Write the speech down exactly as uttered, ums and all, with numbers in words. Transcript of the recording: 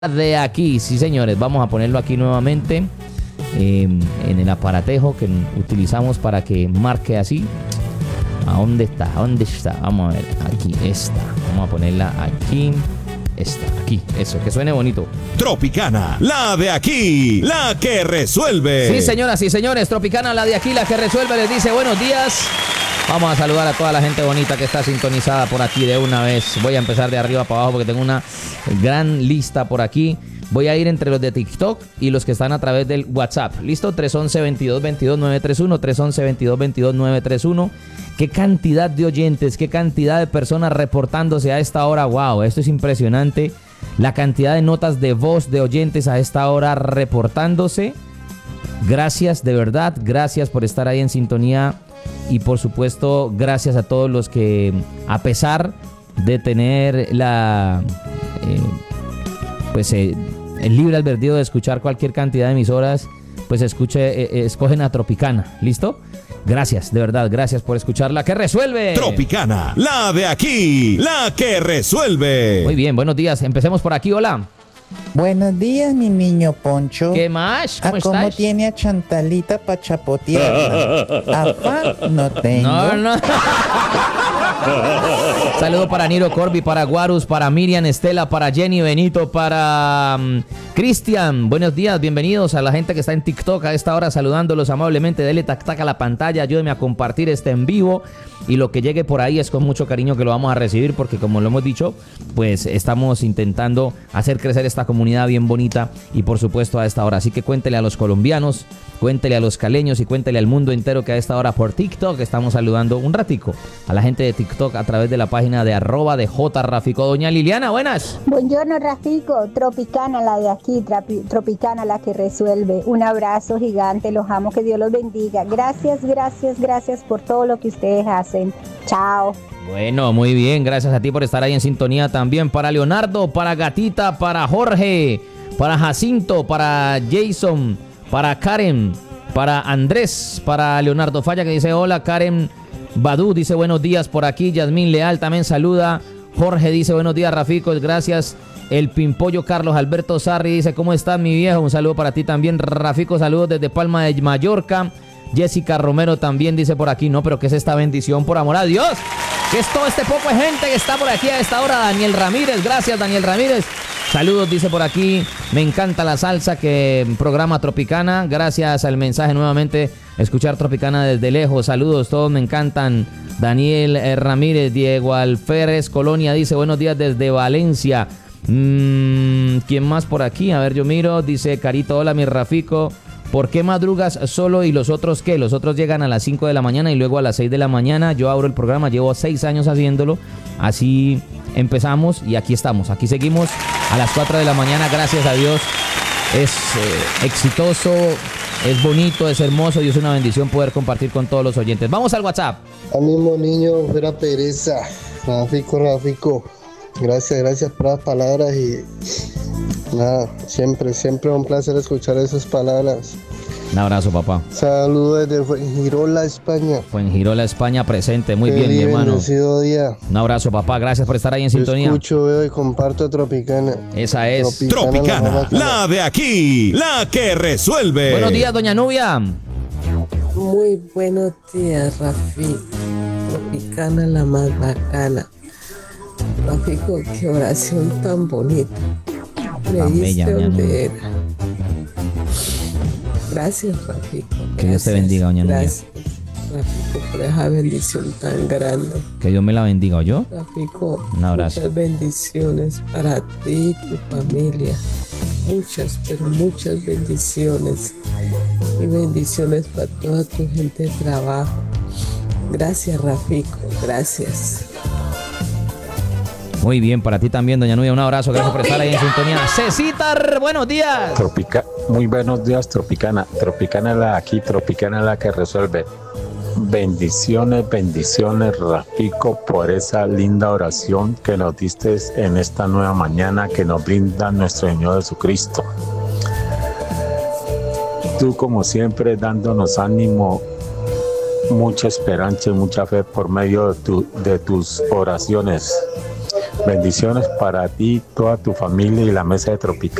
de aquí, sí señores, vamos a ponerlo aquí nuevamente eh, en el aparatejo que utilizamos para que marque así. ¿A dónde está? ¿A dónde está? Vamos a ver, aquí está. Vamos a ponerla aquí. Está, aquí, eso, que suene bonito. Tropicana, la de aquí, la que resuelve. Sí señoras y señores, Tropicana, la de aquí, la que resuelve, les dice buenos días. Vamos a saludar a toda la gente bonita que está sintonizada por aquí de una vez. Voy a empezar de arriba para abajo porque tengo una gran lista por aquí. Voy a ir entre los de TikTok y los que están a través del WhatsApp. ¿Listo? tres once, veintidós veintidós, nueve tres uno, tres once, veintidós veintidós, nueve tres uno. Qué cantidad de oyentes, qué cantidad de personas reportándose a esta hora. Wow, esto es impresionante. La cantidad de notas de voz de oyentes a esta hora reportándose. Gracias, de verdad, gracias por estar ahí en sintonía. Y por supuesto, gracias a todos los que, a pesar de tener la eh, pues eh, el libre albedrío de escuchar cualquier cantidad de emisoras, pues escuche, eh, escogen a Tropicana. ¿Listo? Gracias, de verdad, gracias por escuchar la que resuelve. Tropicana, la de aquí, la que resuelve. Muy bien, buenos días. Empecemos por aquí, hola. Buenos días, mi niño Poncho. ¿Qué más? ¿Cómo ¿A cómo estás? tiene a Chantalita para chapotearla? Afán no tengo. No, no. Saludo para Niro Corby, para Guarus, para Miriam Estela, para Jenny Benito, para um, Cristian. Buenos días, bienvenidos a la gente que está en TikTok a esta hora, saludándolos amablemente. Dele tac tac a la pantalla, ayúdeme a compartir este en vivo. Y lo que llegue por ahí es con mucho cariño que lo vamos a recibir, porque como lo hemos dicho, pues estamos intentando hacer crecer esta comunidad bien bonita y por supuesto a esta hora. Así que cuéntele a los colombianos, cuéntele a los caleños y cuéntele al mundo entero que a esta hora por TikTok estamos saludando un ratico a la gente de TikTok a través de la página de arroba de J Rafico. Doña Liliana, buenas. Buongiorno Rafico, Tropicana la de aquí, trapi, Tropicana la que resuelve. Un abrazo gigante, los amo, que Dios los bendiga. Gracias, gracias, gracias por todo lo que ustedes hacen. Chao. Bueno, muy bien, gracias a ti por estar ahí en sintonía también. Para Leonardo, para Gatita, para Jorge, para Jacinto, para Jason, para Karen, para Andrés, para Leonardo Falla que dice hola. Karen Badú dice buenos días por aquí. Yasmín Leal también saluda. Jorge dice buenos días Rafico, gracias. El Pimpollo Carlos Alberto Sarri dice ¿cómo estás mi viejo? Un saludo para ti también Rafico, saludos desde Palma de Mallorca. Jessica Romero también dice por aquí, no, pero ¿qué es esta bendición, por amor a Dios? ¿Qué es todo este poco de gente que está por aquí a esta hora? Daniel Ramírez, gracias Daniel Ramírez. Saludos, dice por aquí, me encanta la salsa que programa Tropicana. Gracias al mensaje nuevamente, escuchar Tropicana desde lejos. Saludos, todos me encantan. Daniel eh, Ramírez, Diego Alférez Colonia dice buenos días desde Valencia. Mm, ¿Quién más por aquí? A ver, yo miro, dice Carito, hola mi Rafico. ¿Por qué madrugas solo y los otros qué? Los otros llegan a las cinco de la mañana y luego a las seis de la mañana. Yo abro el programa, llevo seis años haciéndolo. Así empezamos y aquí estamos. Aquí seguimos a las cuatro de la mañana, gracias a Dios. Es eh, exitoso, es bonito, es hermoso y es una bendición poder compartir con todos los oyentes. Vamos al WhatsApp. Ánimo niño, fuera pereza. Rafico, Rafico. Gracias, gracias por las palabras y... nada, siempre, siempre un placer escuchar esas palabras. Un abrazo, papá. Saludos desde Fuengirola, España. Fuengirola, España, presente. Muy Feliz bien, mi hermano. Bendecido día. Un abrazo, papá. Gracias por estar ahí en Yo sintonía. escucho, veo y comparto Tropicana. Esa es. Tropicana, la de aquí, la que resuelve. Buenos días, doña Nubia. Muy buenos días, Rafi. Tropicana la más bacana. Rafico, qué oración tan bonita. Me Tan diste bella, doña donde era. Gracias, Rafico. Que Dios te bendiga, doña Nubia. Gracias, Rafico, por esa bendición tan grande. Que Dios me la bendiga, ¿o yo? Rafico, Un abrazo. muchas bendiciones para ti y tu familia. Muchas, pero muchas bendiciones. Y bendiciones para toda tu gente de trabajo. Gracias, Rafico. Gracias. Muy bien, para ti también, doña Nubia. Un abrazo, gracias por estar ahí en sintonía. Cecita, buenos días. Tropica, muy buenos días, Tropicana. Tropicana la aquí, Tropicana la que resuelve. Bendiciones, bendiciones, Rafico, por esa linda oración que nos diste en esta nueva mañana que nos brinda nuestro Señor Jesucristo. Tú, como siempre, dándonos ánimo, mucha esperanza y mucha fe por medio de, tu, de tus oraciones. Bendiciones para ti, toda tu familia y la mesa de Tropicana.